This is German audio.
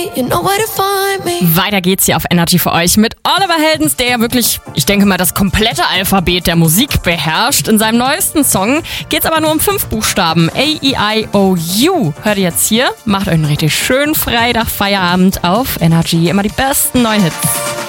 you know where to find me. Weiter geht's hier auf Energy für euch mit Oliver Heldens, der ja wirklich, ich denke mal, das komplette Alphabet der Musik beherrscht. In seinem neuesten Song geht's aber nur um 5 Buchstaben. A-E-I-O-U. Hört ihr jetzt hier? Macht euch einen richtig schönen Freitag Feierabend auf Energy. Immer die besten neuen Hits.